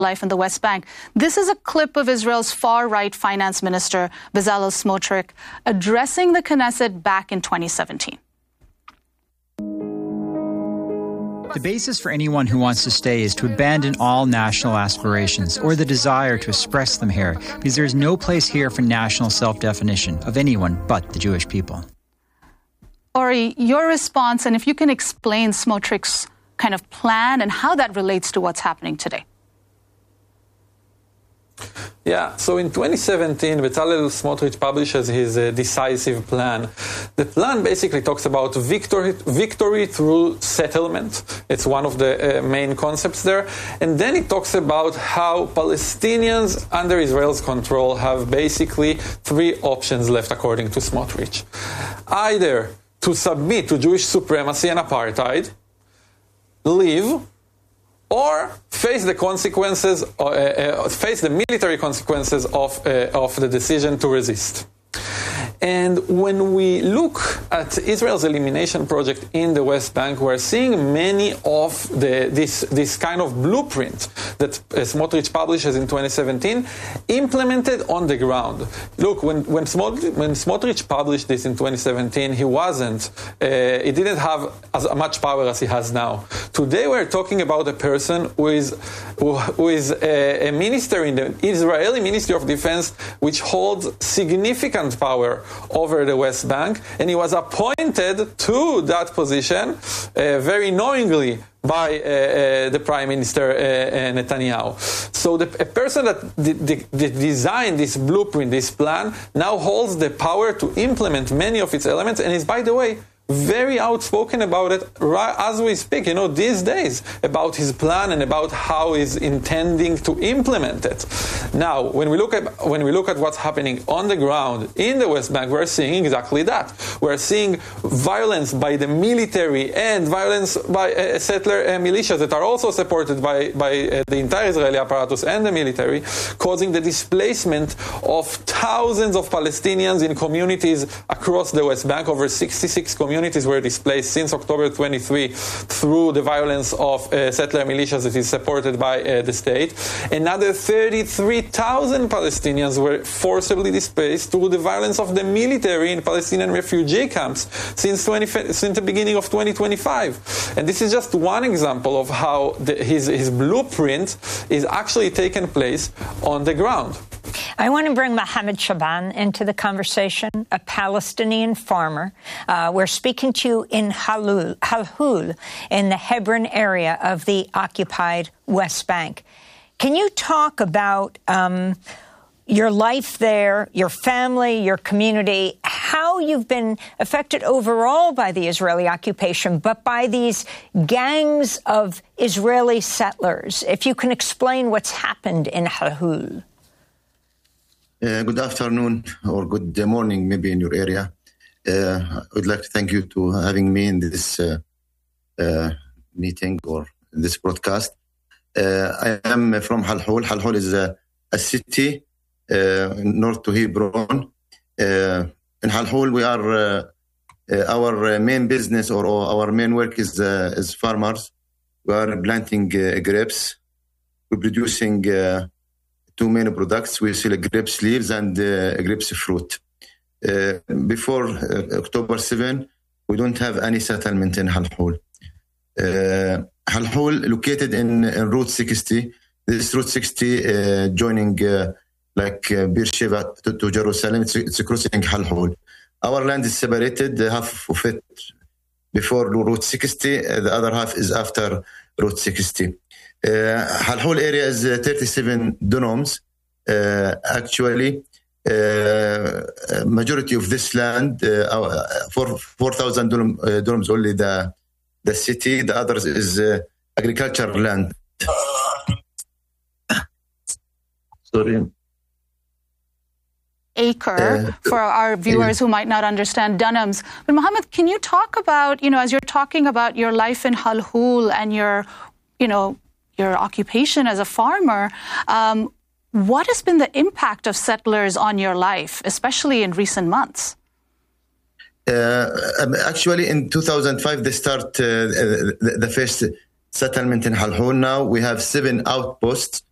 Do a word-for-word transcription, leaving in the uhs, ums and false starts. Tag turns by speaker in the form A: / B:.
A: life in the West Bank. This is a clip of Israel's far-right finance minister, Bezalel Smotrich, addressing the Knesset back in twenty seventeen.
B: The basis for anyone who wants to stay is to abandon all national aspirations or the desire to express them here, because there is no place here for national self-definition of anyone but the Jewish people.
A: Ori, your response, and if you can explain Smotrich's kind of plan and how that relates to what's happening today.
C: Yeah, so in twenty seventeen, Bezalel Smotrich publishes his uh, decisive plan. The plan basically talks about victory, victory through settlement. It's one of the uh, main concepts there. And then it talks about how Palestinians under Israel's control have basically three options left, according to Smotrich. Either to submit to Jewish supremacy and apartheid, leave, or face the consequences, uh, uh, face the military consequences of, uh, of the decision to resist. And when we look at Israel's elimination project in the West Bank, we're seeing many of the, this, this kind of blueprint that uh, Smotrich publishes in twenty seventeen implemented on the ground. Look, when, when, Smotrich, when Smotrich published this in twenty seventeen, he wasn't, uh, he didn't have as much power as he has now. Today we're talking about a person who is, who, who is a, a minister in the Israeli Ministry of Defense, which holds significant power over the West Bank, and he was appointed to that position uh, very knowingly by uh, uh, the Prime Minister uh, uh, Netanyahu. So the, a person that d- d- d- designed this blueprint, this plan, now holds the power to implement many of its elements, and is, by the way, very outspoken about it right as we speak, you know, these days, about his plan and about how he's intending to implement it. Now, when we look at when we look at what's happening on the ground in the West Bank, we're seeing exactly that. We're seeing violence by the military and violence by uh, settler uh, militias that are also supported by, by uh, the entire Israeli apparatus and the military, causing the displacement of thousands of Palestinians in communities across the West Bank. Over sixty-six communities were displaced since October twenty-third through the violence of uh, settler militias that is supported by uh, the state. Another thirty-three thousand Palestinians were forcibly displaced through the violence of the military in Palestinian refugee camps since, twenty, since the beginning of twenty twenty-five. And this is just one example of how the, his, his blueprint is actually taking place on the ground.
D: I want to bring Mohammed Shaban into the conversation, a Palestinian farmer. Uh, we're speaking to you in Halul, Halhul, in the Hebron area of the occupied West Bank. Can you talk about um, your life there, your family, your community, how you've been affected overall by the Israeli occupation, but by these gangs of Israeli settlers? If you can explain what's happened in Halhul.
E: Uh, good afternoon or good morning, maybe in your area. Uh, I would like to thank you to having me in this uh, uh, meeting or this broadcast. Uh, I am from Halhul. Halhul is a, a city uh, north to Hebron. Uh, in Halhul, we are uh, uh, our main business or, or our main work is uh, is farmers. We are planting uh, grapes. We're producing. Uh, Two main products. We sell grapes leaves and uh, grapes fruit. Uh, before uh, October seventh, we don't have any settlement in Halhul. Uh, Halhul, located in, in Route sixty. This Route sixty uh, joining uh, like uh, Beersheba to, to Jerusalem. It's, it's crossing Halhul. Our land is separated. Half of it before Route sixty. Uh, the other half is after Route sixty. Uh, Halhul area is uh, thirty-seven dunums. Uh, actually, uh, majority of this land, uh, for four thousand dunum, uh, dunums only the the city. The others is uh, agricultural land. Sorry.
A: Acre
E: uh,
A: for our viewers who might not understand dunums. But Mohammed, can you talk about, you know, as you're talking about your life in Halhul and your, you know, your occupation as a farmer, um, what has been the impact of settlers on your life, especially in recent months?
E: Uh, actually, in two thousand five, they start uh, the, the first settlement in Halhul. Now we have seven outposts